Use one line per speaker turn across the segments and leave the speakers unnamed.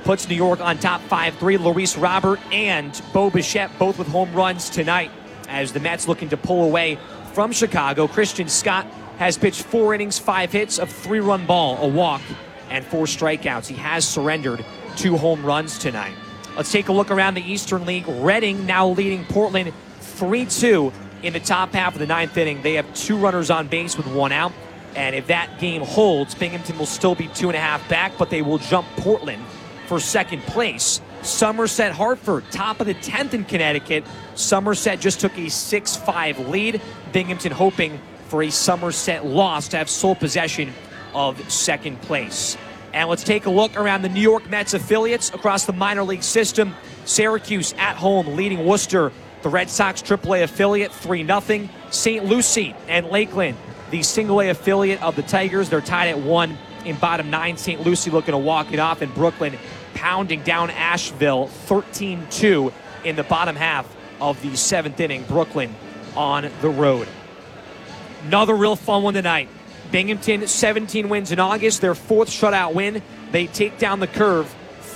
puts New York on top 5-3. Luis Robert and Bo Bichette both with home runs tonight as the Mets looking to pull away from Chicago. Christian Scott has pitched 4 innings, 5 hits of 3-run ball, a walk, and 4 strikeouts. He has surrendered 2 home runs tonight. Let's take a look around the Eastern League. Reading now leading Portland 3-2 in the top half of the 9th inning. They have 2 runners on base with 1 out. And if that game holds, Binghamton will still be 2.5 back, but they will jump Portland for second place. Somerset Hartford, top of the 10th in Connecticut. Somerset just took a 6-5 lead. Binghamton hoping for a Somerset loss to have sole possession of second place. And let's take a look around the New York Mets affiliates across the minor league system. Syracuse at home leading Worcester, the Red Sox AAA affiliate, 3-0. St. Lucie and Lakeland, the single-A affiliate of the Tigers, they're tied at 1 in bottom 9. St. Lucie looking to walk it off, and Brooklyn pounding down Asheville 13-2 in the bottom half of the 7th inning. Brooklyn on the road. Another real fun one tonight. Binghamton, 17 wins in August, their 4th shutout win. They take down the Curve.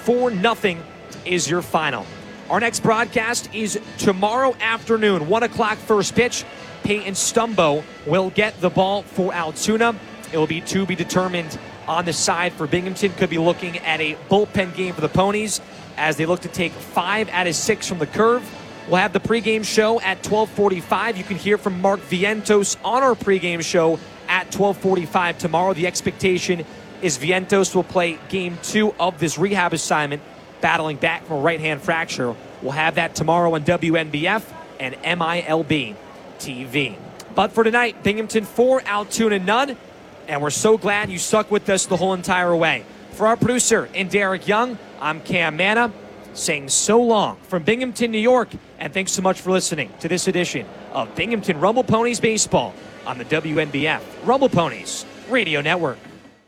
4-0 is your final. Our next broadcast is tomorrow afternoon, 1 o'clock first pitch. Peyton Stumbo will get the ball for Altoona. It will be to be determined on the side for Binghamton. Could be looking at a bullpen game for the Ponies as they look to take 5 out of 6 from the Curve. We'll have the pregame show at 12:45. You can hear from Mark Vientos on our pregame show at 12:45 tomorrow. The expectation is Vientos will play game 2 of this rehab assignment, battling back from a right-hand fracture. We'll have that tomorrow on WNBF and MILB TV. But for tonight, Binghamton 4, Altoona none. And we're so glad you stuck with us the whole entire way. For our producer and Derek Young, I'm Cam Manna, saying so long from Binghamton, New York. And thanks so much for listening to this edition of Binghamton Rumble Ponies Baseball on the WNBF Rumble Ponies Radio Network.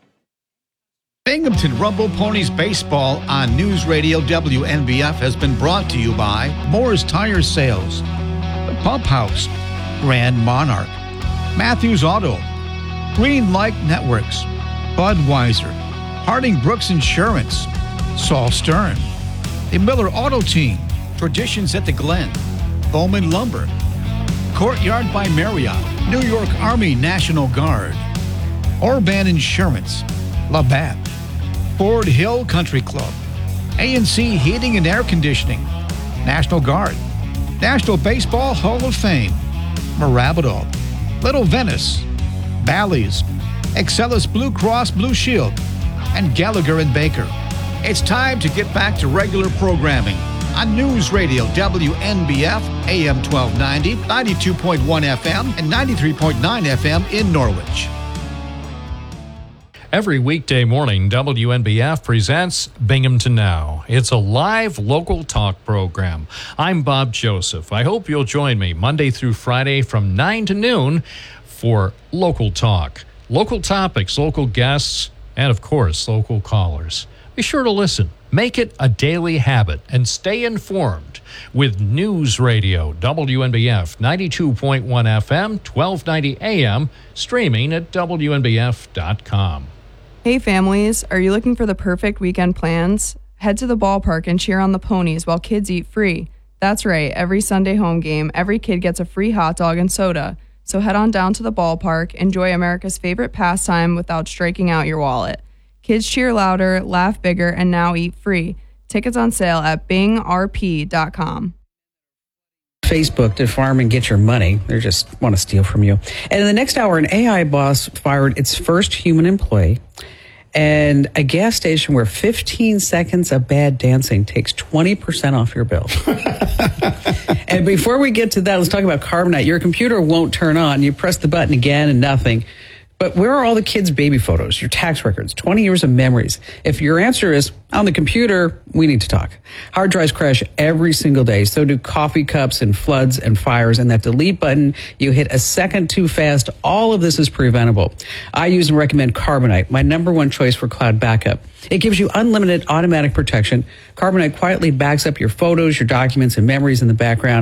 Binghamton Rumble Ponies Baseball on News Radio WNBF has been brought to you by Moore's Tire Sales, The Pump House, Grand Monarch, Matthews Auto, Green Light Networks, Budweiser, Harding Brooks Insurance, Saul Stern, the Miller Auto Team, Traditions at the Glen, Bowman Lumber, Courtyard by Marriott, New York Army National Guard, Orban Insurance, Labatt, Ford Hill Country Club, A&C Heating and Air Conditioning, National Guard, National Baseball Hall of Fame, Marabito, Little Venice, Bally's, Excellus Blue Cross Blue Shield, and Gallagher and Baker. It's time to get back to regular programming on News Radio WNBF, AM 1290, 92.1 FM, and 93.9 FM in Norwich.
Every weekday morning, WNBF presents Binghamton Now. It's a live local talk program. I'm Bob Joseph. I hope you'll join me Monday through Friday from 9 to noon for local talk. Local topics, local guests, and of course, local callers. Be sure to listen. Make it a daily habit and stay informed with News Radio WNBF 92.1 FM, 1290 AM, streaming at WNBF.com.
Hey families, are you looking for the perfect weekend plans? Head to the ballpark and cheer on the Ponies while kids eat free. That's right, every Sunday home game, every kid gets a free hot dog and soda. So head on down to the ballpark, enjoy America's favorite pastime without striking out your wallet. Kids cheer louder, laugh bigger, and now eat free. Tickets on sale at bingrp.com.
Facebook to farm and get your money. They just want to steal from you. And in the next hour, an AI boss fired its first human employee. And a gas station where 15 seconds of bad dancing takes 20% off your bill. And before we get to that, let's talk about Carbonite. Your computer won't turn on. You press the button again and nothing. But where are all the kids' baby photos, your tax records, 20 years of memories? If your answer is on the computer, we need to talk. Hard drives crash every single day. So do coffee cups and floods and fires. And that delete button, you hit a second too fast. All of this is preventable. I use and recommend Carbonite, my number one choice for cloud backup. It gives you unlimited automatic protection. Carbonite quietly backs up your photos, your documents, and memories in the background.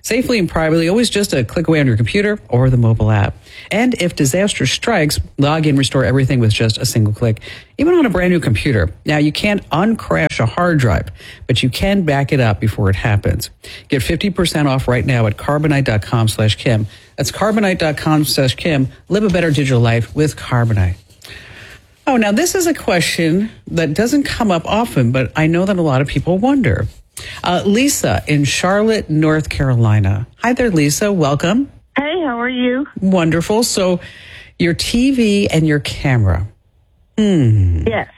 Safely and privately, always just a click away on your computer or the mobile app. And if disaster strikes, log in, restore everything with just a single click, even on a brand new computer. Now, you can't uncrash a hard drive, but you can back it up before it happens. Get 50% off right now at Carbonite.com/Kim. That's Carbonite.com/Kim. Live a better digital life with Carbonite. Oh, now this is a question that doesn't come up often, but I know that a lot of people wonder. Lisa in Charlotte, North Carolina. Hi there, Lisa. Welcome.
Hey, how are you?
Wonderful. So your TV and your camera.
Yes.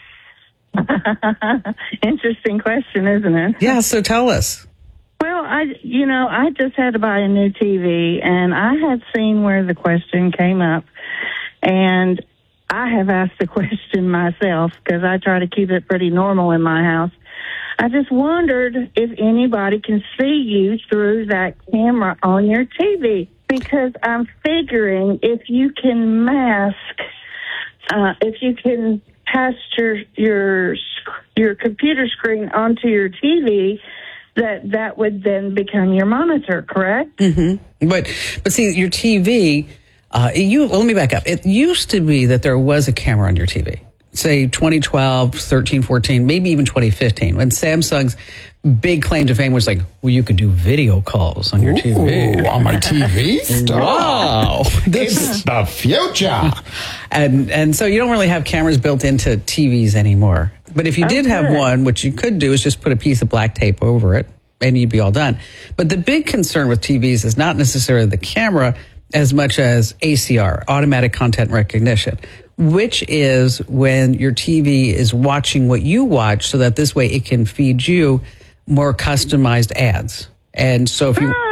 Interesting question, isn't it?
Yeah, so tell us.
Well, I just had to buy a new TV, and I had seen where the question came up, and I have asked the question myself because I try to keep it pretty normal in my house. I just wondered if anybody can see you through that camera on your TV, because I'm figuring if you can mask, if you can pass your computer screen onto your TV, that would then become your monitor, correct?
Mm-hmm. But see, your TV, let me back up. It used to be that there was a camera on your TV. Say 2012, 13, 14, maybe even 2015, when Samsung's big claim to fame was like, well, you could do video calls on your TV.
On my TV?
Wow.
It's the future.
And so you don't really have cameras built into TVs anymore. But if you did have one, what you could do is just put a piece of black tape over it and you'd be all done. But the big concern with TVs is not necessarily the camera as much as ACR, automatic content recognition, which is when your TV is watching what you watch so that this way it can feed you more customized ads. And so if you...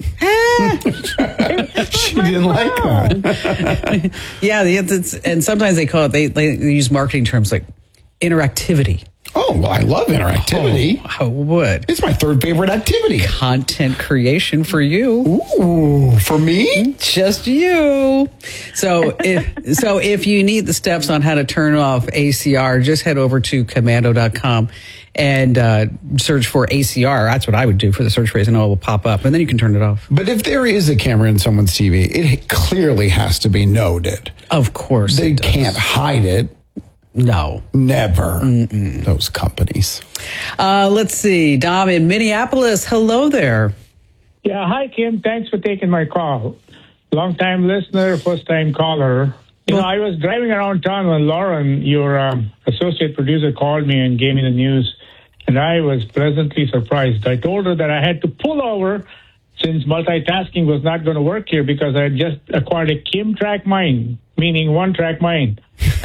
She didn't like that.
Yeah, and sometimes they call it, they use marketing terms like interactivity.
Oh, well, I love interactivity.
I would.
It's my third favorite activity.
Content creation for you.
Ooh, for me?
Just you. So if you need the steps on how to turn off ACR, just head over to commando.com and search for ACR. That's what I would do for the search phrase, and it will pop up, and then you can turn it off.
But if there is a camera in someone's TV, it clearly has to be noted.
Of course
They can't hide it.
No.
Never. Those companies.
Let's see. Dom in Minneapolis. Hello there.
Yeah, hi, Kim. Thanks for taking my call. Long-time listener, first-time caller. I was driving around town when Lauren, your associate producer, called me and gave me the news, and I was pleasantly surprised. I told her that I had to pull over since multitasking was not going to work here because I had just acquired a Kim track mind, meaning one-track mind.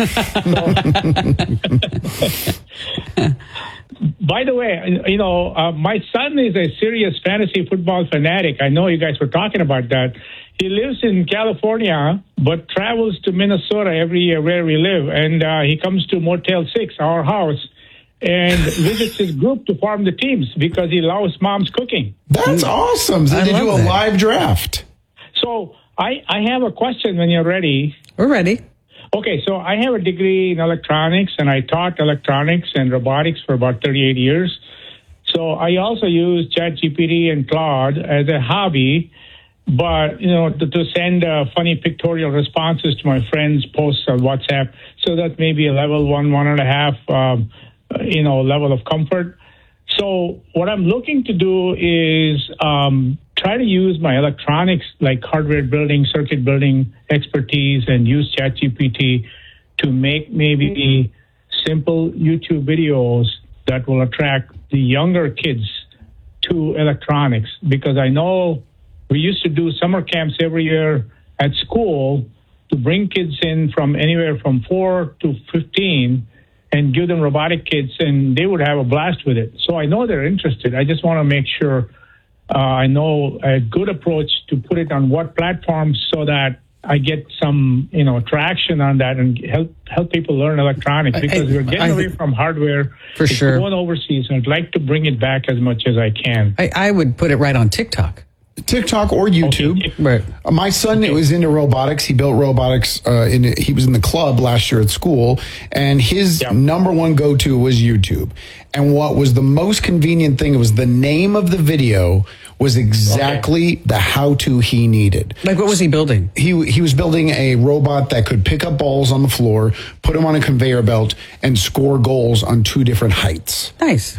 By the way, my son is a serious fantasy football fanatic. I know you guys were talking about that. He lives in California, but travels to Minnesota every year where we live. And he comes to Motel 6, our house, and visits his group to form the teams because he loves mom's cooking.
That's awesome. So they do a live draft.
So I have a question when you're ready.
We're ready.
Okay, so I have a degree in electronics, and I taught electronics and robotics for about 38 years. So I also use ChatGPT and Claude as a hobby, but, to send funny pictorial responses to my friends' posts on WhatsApp. So that may be a level 1.5, level of comfort. So what I'm looking to do is try to use my electronics, like hardware building, circuit building expertise, and use ChatGPT to make maybe simple YouTube videos that will attract the younger kids to electronics. Because I know we used to do summer camps every year at school to bring kids in from anywhere from 4 to 15 and give them robotic kits, and they would have a blast with it. So I know they're interested. I just want to make sure I know a good approach to put it on what platforms so that I get some, traction on that and help people learn electronics, because we're getting away from hardware.
For sure.
Going overseas, and I'd like to bring it back as much as I can.
I would put it right on TikTok.
TikTok or YouTube.
Right.
My son was into robotics. He built robotics. He was in the club last year at school, and his number one go-to was YouTube. And what was the most convenient thing was the name of the video was exactly the how-to he needed.
Like, what was he building?
He was building a robot that could pick up balls on the floor, put them on a conveyor belt, and score goals on 2 different heights.
Nice.